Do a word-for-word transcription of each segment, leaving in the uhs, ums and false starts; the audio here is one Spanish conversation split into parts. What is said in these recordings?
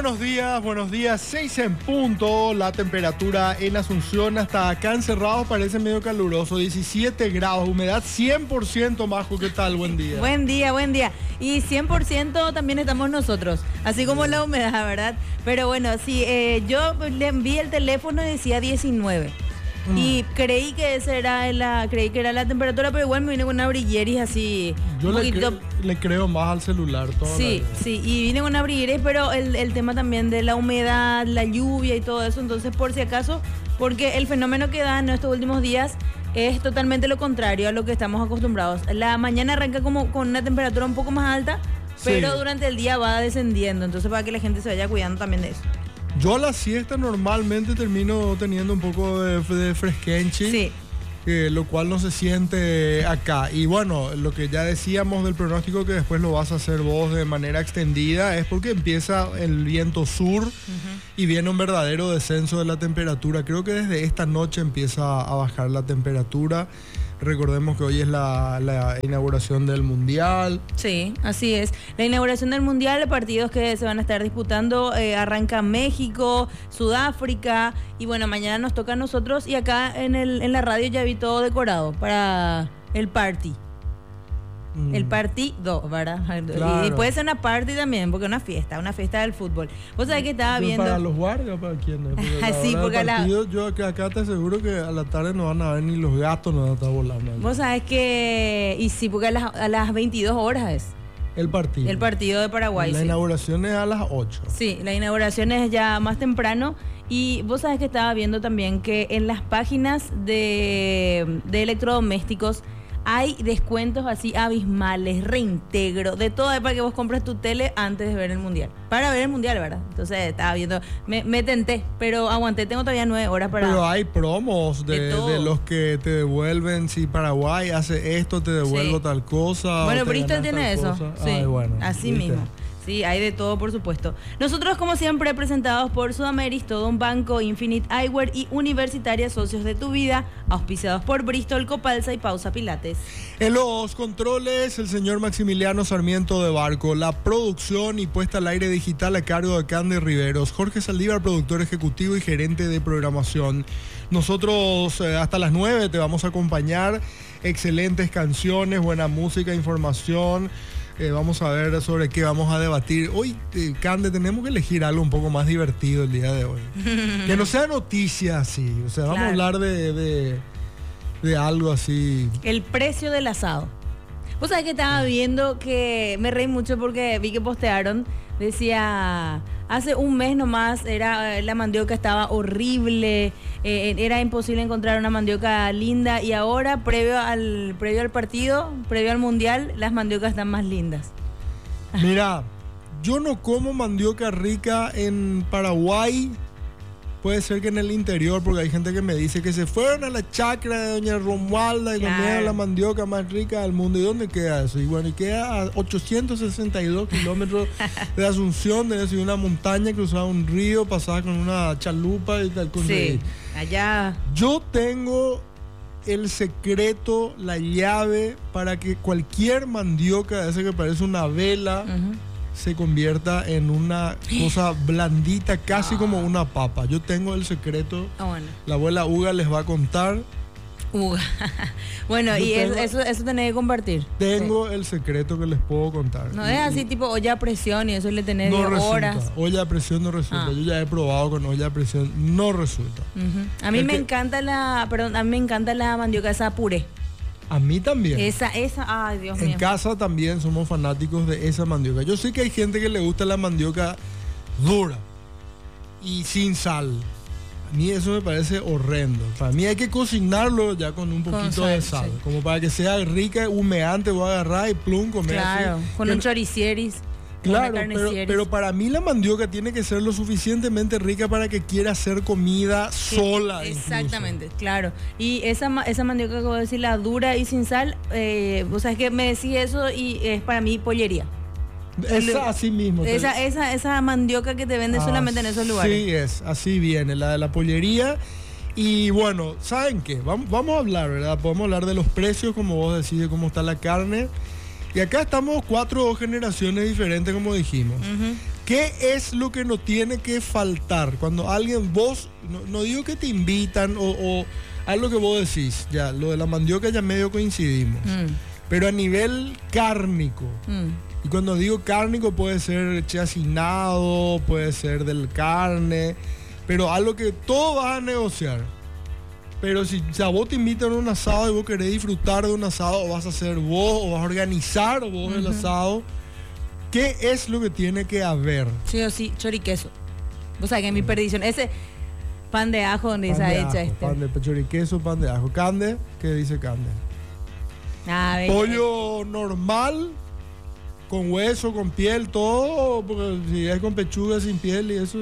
buenos días, buenos días. seis en punto, la temperatura en Asunción hasta acá encerrados parece medio caluroso, diecisiete grados, humedad cien por ciento, Majo, ¿qué tal? Buen día. Buen día, buen día. Y cien por ciento también estamos nosotros, así como sí. La humedad, ¿verdad? Pero bueno, sí, eh, yo le envié el teléfono y decía diecinueve. Mm. Y creí que esa era la, creí que era la temperatura, pero igual me vine con una brilleris así. Yo le, cre le creo más al celular. Toda sí, la sí, y vine con una brilleris, pero el, el tema también de la humedad, la lluvia y todo eso, entonces por si acaso, porque el fenómeno que da en estos últimos días es totalmente lo contrario a lo que estamos acostumbrados. La mañana arranca como con una temperatura un poco más alta, pero sí. Durante el día va descendiendo, entonces para que la gente se vaya cuidando también de eso. Yo a la siesta normalmente termino teniendo un poco de, de fresquenchi, sí. eh, lo cual no se siente acá. Y bueno, lo que ya decíamos del pronóstico que después lo vas a hacer vos de manera extendida es porque empieza el viento sur uh-huh. y viene un verdadero descenso de la temperatura. Creo que desde esta noche empieza a bajar la temperatura. Recordemos que hoy es la, la inauguración del Mundial. Sí, así es. La inauguración del Mundial, partidos que se van a estar disputando, eh, arranca México, Sudáfrica, y bueno, mañana nos toca a nosotros, y acá en, el, en la radio ya vi todo decorado para el party. Mm. El partido, ¿verdad? Claro. Y, y puede ser una party también, porque es una fiesta, una fiesta del fútbol. Vos sabés que estaba viendo... ¿Para los guardias o para quiénes? Sí, porque partido, la... yo acá te aseguro que a la tarde no van a ver ni los gatos, no van a estar volando. Vos sabés que... Y sí, porque a las, a las veintidós horas es. El partido. El partido de Paraguay, La sí. inauguración es a las ocho. Sí, la inauguración es ya más temprano. Y vos sabés que estaba viendo también que en las páginas de, de electrodomésticos hay descuentos así abismales, reintegro, de todo para que vos compres tu tele antes de ver el Mundial. Para ver el Mundial, ¿verdad? Entonces estaba viendo, me, me tenté, pero aguanté, tengo todavía nueve horas para... Pero hay promos de, de, de los que te devuelven, si Paraguay hace esto, te devuelvo sí. tal cosa. Bueno, Bristol tiene eso, cosa. Sí, Ay, bueno, así ¿viste? Mismo. Sí, hay de todo, por supuesto. Nosotros, como siempre, presentados por Sudameris, todo un banco, Infinite Eyewear y Universitaria Socios de tu Vida, auspiciados por Bristol, Copalsa y Pausa Pilates. En los controles, el señor Maximiliano Sarmiento de Barco, la producción y puesta al aire digital a cargo de Candy Riveros, Jorge Saldívar, productor ejecutivo y gerente de programación. Nosotros eh, hasta las nueve te vamos a acompañar, excelentes canciones, buena música, información. Eh, vamos a ver sobre qué vamos a debatir. Hoy, eh, Cande, tenemos que elegir algo un poco más divertido el día de hoy. Que no sea noticia así. O sea, vamos claro. a hablar de, de, de algo así. El precio del asado. Vos sabés que estaba viendo que me reí mucho porque vi que postearon. Decía, hace un mes nomás era la mandioca estaba horrible, eh, era imposible encontrar una mandioca linda, y ahora, previo al, previo al partido, previo al Mundial, las mandiocas están más lindas. Mira, yo no como mandioca rica en Paraguay. Puede ser que en el interior, porque hay gente que me dice que se fueron a la chacra de doña Romualda y claro. comieron la mandioca más rica del mundo. ¿Y dónde queda eso? Y bueno, y queda a ochocientos sesenta y dos kilómetros de Asunción, de una montaña, cruzaba un río, pasaba con una chalupa y tal. Sí, de allá. Yo tengo el secreto, la llave para que cualquier mandioca, esa que parece una vela, uh-huh. se convierta en una cosa blandita, casi oh. como una papa. Yo tengo el secreto. Oh, bueno. La abuela Uga les va a contar. Uga. Bueno, Yo y tengo, eso, eso tenés que compartir. Tengo sí. el secreto que les puedo contar. No y, es así tipo olla a presión y eso le tenés no de resulta. horas. Olla a presión no resulta. Ah. Yo ya he probado con olla a presión, no resulta. Uh-huh. A mí el me que, encanta la, perdón, a mí me encanta la mandioca esa puré. A mí también. Esa, esa, ay Dios mío. En casa también somos fanáticos de esa mandioca. Yo sé que hay gente que le gusta la mandioca dura y sin sal. A mí eso me parece horrendo. Para mí hay que cocinarlo ya con un poquito con sal, de sal. Sí. Como para que sea rica, humeante, voy a agarrar y plum, comer claro, así. con que un choricieris. Claro, pero, pero para mí la mandioca tiene que ser lo suficientemente rica para que quiera hacer comida sí, sola. Exactamente, incluso. Claro. Y esa, esa mandioca que voy a decir, la dura y sin sal, eh, o sea, es que me decís eso y es para mí pollería. Esa así mismo. Esa, esa, esa mandioca que te venden ah, solamente en esos lugares. Sí, es, así viene, la de la pollería. Y bueno, ¿saben qué? Vamos, vamos a hablar, ¿verdad? Podemos hablar de los precios, como vos decís, de cómo está la carne. Y acá estamos cuatro generaciones diferentes, como dijimos. Uh-huh. ¿Qué es lo que no tiene que faltar? Cuando alguien, vos, no, no digo que te invitan o, o algo que vos decís, ya, lo de la mandioca ya medio coincidimos, mm. pero a nivel cárnico, mm. y cuando digo cárnico puede ser chacinado, puede ser del carne, pero algo que todo vas a negociar. Pero si, si a vos te invitan a un asado y vos querés disfrutar de un asado, o vas a hacer vos, o vas a organizar vos uh-huh. el asado, ¿qué es lo que tiene que haber? Sí o sí, choriqueso. O sea, que en mi perdición, ese pan de ajo donde se ha hecho este. Pan de choriqueso, pan de ajo. Cande, ¿qué dice Cande? Ah, pollo normal, con hueso, con piel, todo, porque si es con pechuga sin piel y eso...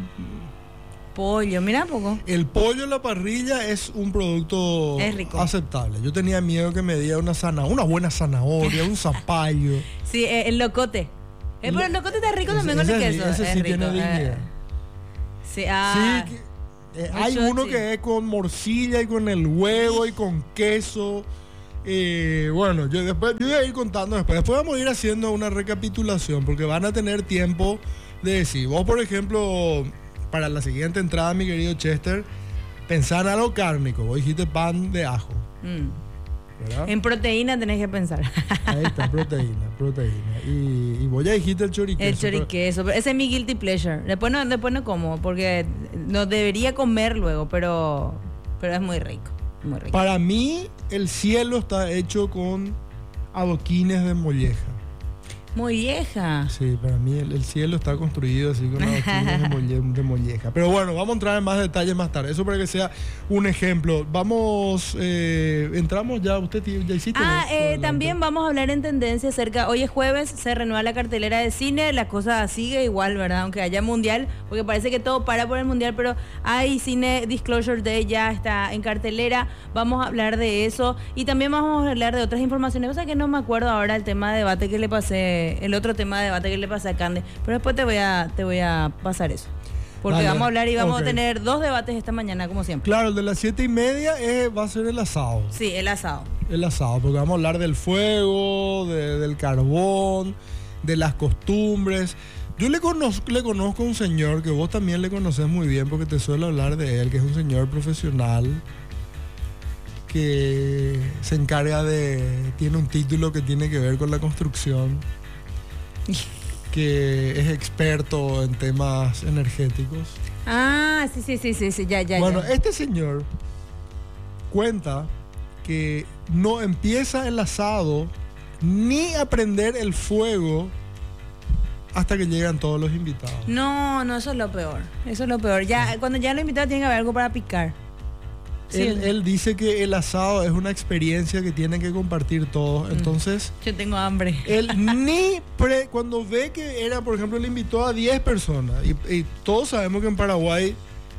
Pollo, mira poco. El pollo en la parrilla es un producto es rico. Aceptable. Yo tenía miedo que me diera una zanahoria, una buena zanahoria, un zapallo. Sí, eh, el locote. Eh, pero el locote está rico también ese, con el ese, queso. Ese es sí rico. tiene dignidad. Eh. Sí, ah. Sí, que, eh, hay uno sí. que es con morcilla y con el huevo y con queso. Eh, bueno, yo después yo voy a ir contando después. Después vamos a ir haciendo una recapitulación porque van a tener tiempo de decir. Vos, por ejemplo, para la siguiente entrada, mi querido Chester, pensar en algo cárnico. Vos dijiste pan de ajo. Mm. En proteína tenés que pensar. Ahí está, proteína, proteína. Y, y vos ya dijiste el choriqueso. El choriqueso, pero ese es mi guilty pleasure. Después no, después no como, porque no debería comer luego, pero, pero es muy rico, muy rico. Para mí, el cielo está hecho con adoquines de molleja. Molleja. Sí, para mí el, el cielo está construido así con adoquines de, molle, de molleja. Pero bueno, vamos a entrar en más detalles más tarde. Eso para que sea un ejemplo. Vamos, eh, entramos ya, usted ya hiciste. Ah, eh, también vamos a hablar en tendencia acerca, hoy es jueves, se renueva la cartelera de cine, la cosa sigue igual, ¿verdad? Aunque haya mundial, porque parece que todo para por el mundial, pero hay cine Disclosure Day, ya está en cartelera, vamos a hablar de eso y también vamos a hablar de otras informaciones, o sea que no me acuerdo ahora el tema de debate que le pasé. El otro tema de debate que le pasa a Cande, pero después te voy a te voy a pasar eso, porque vale, vamos a hablar y vamos okay. a tener dos debates esta mañana como siempre. Claro, el de las siete y media es, va a ser el asado. Sí, el asado. El asado, porque vamos a hablar del fuego, de, del carbón, de las costumbres. Yo le conozco, le conozco a un señor que vos también le conoces muy bien, porque te suelo hablar de él, que es un señor profesional que se encarga de, tiene un título que tiene que ver con la construcción, que es experto en temas energéticos. Ah, sí, sí, sí, sí, sí, ya, ya. Bueno, ya. este señor cuenta que no empieza el asado ni a prender el fuego hasta que llegan todos los invitados. No, no, eso es lo peor. Eso es lo peor. Ya, sí. Cuando ya los invitados tienen que haber algo para picar. Sí. Él, él dice que el asado es una experiencia que tienen que compartir todos. Entonces, yo tengo hambre. Él ni pre, cuando ve que era, por ejemplo, le invitó a diez personas. Y, y todos sabemos que en Paraguay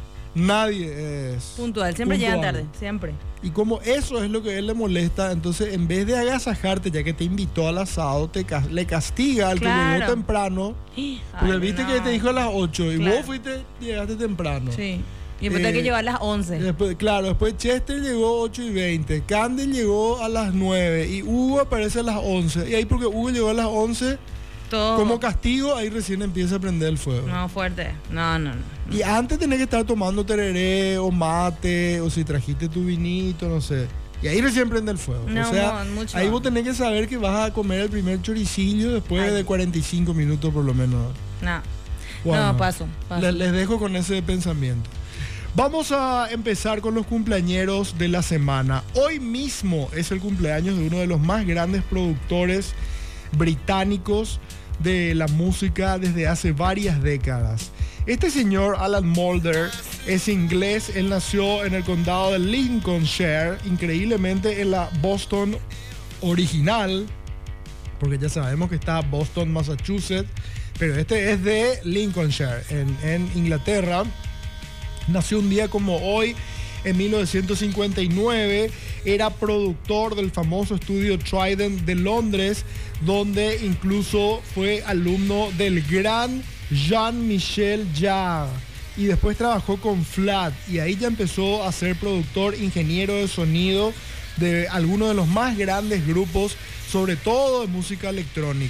nadie es puntual, siempre puntual. Llegan tarde, siempre. Y como eso es lo que a él le molesta, entonces en vez de agasajarte, ya que te invitó al asado, te, le castiga al claro. que llegó temprano. Ay, porque viste no. que te dijo a las ocho y claro. vos fuiste, llegaste temprano. Sí. Y después eh, hay que llegar a las once. Después, claro, después Chester llegó ocho y veinte. Candy llegó a las nueve. Y Hugo aparece a las once. Y ahí porque Hugo llegó a las once, todo. Como castigo, ahí recién empieza a prender el fuego. No, fuerte. No, no, no. Y antes tenés que estar tomando tereré o mate, o si trajiste tu vinito, no sé. Y ahí recién prende el fuego. No, o sea, no, mucho. Ahí vos tenés que saber que vas a comer el primer choricillo después Ay. de cuarenta y cinco minutos por lo menos. No. Bueno, no, paso. paso. Les, les dejo con ese pensamiento. Vamos a empezar con los cumpleañeros de la semana. Hoy mismo es el cumpleaños de uno de los más grandes productores británicos de la música desde hace varias décadas. Este señor, Alan Moulder, es inglés. Él nació en el condado de Lincolnshire, increíblemente en la Boston original, porque ya sabemos que está Boston, Massachusetts, pero este es de Lincolnshire, en, en Inglaterra. Nació un día como hoy, en mil novecientos cincuenta y nueve. Era productor del famoso estudio Trident de Londres, donde incluso fue alumno del gran Jean-Michel Jarre. Y después trabajó con Flat. Y ahí ya empezó a ser productor, ingeniero de sonido de algunos de los más grandes grupos, sobre todo de música electrónica.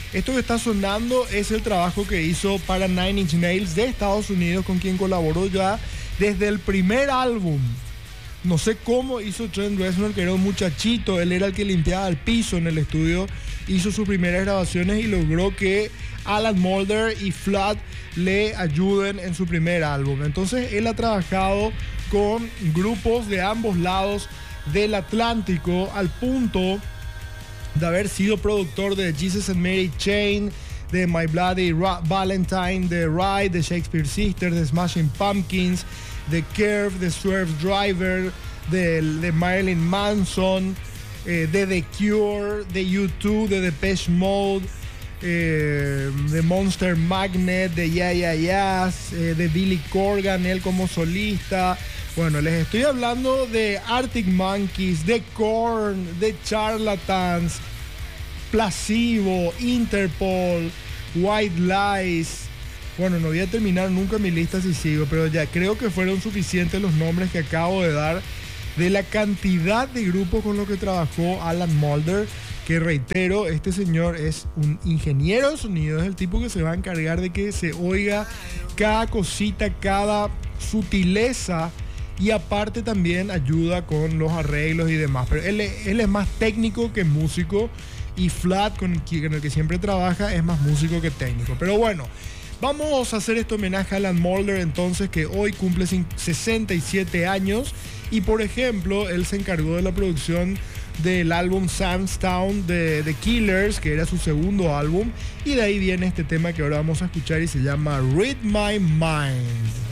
Esto que está sonando es el trabajo que hizo para Nine Inch Nails de Estados Unidos, con quien colaboró ya desde el primer álbum. No sé cómo hizo Trent Reznor, que era un muchachito, él era el que limpiaba el piso en el estudio, hizo sus primeras grabaciones y logró que Alan Moulder y Flood le ayuden en su primer álbum. Entonces él ha trabajado con grupos de ambos lados del Atlántico, al punto de haber sido productor de Jesus and Mary Chain, de My Bloody Ra- Valentine, de Ride, de Shakespeare Sisters, de Smashing Pumpkins, de Curve, de Swerve Driver, de, de Marilyn Manson, eh, de The Cure, de U dos, de Depeche Mode, eh, de Monster Magnet, de Yeah Yeah Yeahs, eh, de Billy Corgan, él como solista. Bueno, les estoy hablando de Arctic Monkeys, de Korn, de Charlatans, Placebo, Interpol, White Lies. Bueno, no voy a terminar nunca mi lista si sigo, pero ya creo que fueron suficientes los nombres que acabo de dar de la cantidad de grupos con los que trabajó Alan Moulder, que reitero, este señor es un ingeniero de sonido, es el tipo que se va a encargar de que se oiga cada cosita, cada sutileza, y aparte también ayuda con los arreglos y demás, pero él, él es más técnico que músico, y Flat, con el, que, con el que siempre trabaja, es más músico que técnico. Pero bueno, vamos a hacer este homenaje a Alan Moulder entonces, que hoy cumple sesenta y siete años, y por ejemplo él se encargó de la producción del álbum Sandstown de The Killers, que era su segundo álbum, y de ahí viene este tema que ahora vamos a escuchar y se llama Read My Mind.